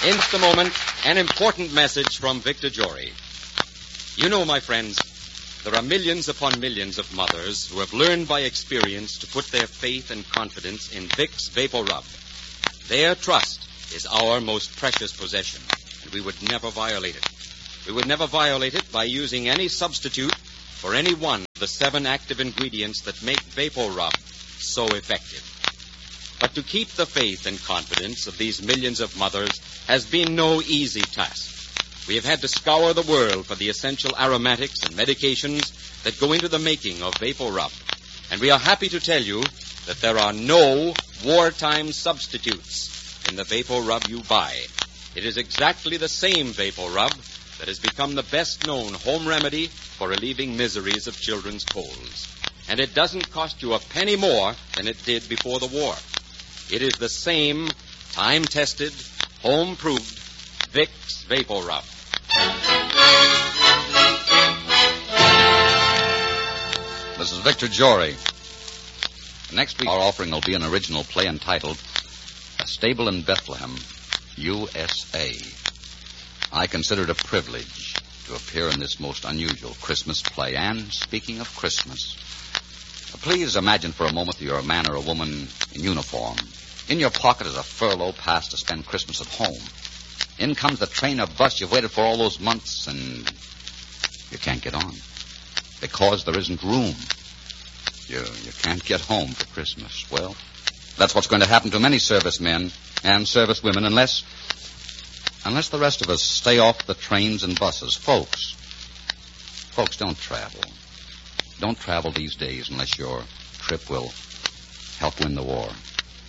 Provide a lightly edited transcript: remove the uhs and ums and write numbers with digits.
Insta-moment, an important message from Victor Jory. You know, my friends, there are millions upon millions of mothers who have learned by experience to put their faith and confidence in Vicks VapoRub. Their trust is our most precious possession, and we would never violate it. We would never violate it by using any substitute for any one of the 7 active ingredients that make VapoRub so effective. But to keep the faith and confidence of these millions of mothers has been no easy task. We have had to scour the world for the essential aromatics and medications that go into the making of VapoRub. And we are happy to tell you that there are no wartime substitutes in the VapoRub you buy. It is exactly the same VapoRub that has become the best-known home remedy for relieving miseries of children's colds. And it doesn't cost you a penny more than it did before the war. It is the same time-tested, home-proved Vicks VapoRub. This is Victor Jory. Next week, our offering will be an original play entitled A Stable in Bethlehem, USA. I consider it a privilege to appear in this most unusual Christmas play. And speaking of Christmas, please imagine for a moment that you're a man or a woman in uniform. In your pocket is a furlough pass to spend Christmas at home. In comes the train or bus you've waited for all those months, and you can't get on because there isn't room. You can't get home for Christmas. Well, that's what's going to happen to many servicemen and servicewomen unless the rest of us stay off the trains and buses. Folks, don't travel. Don't travel these days unless your trip will help win the war.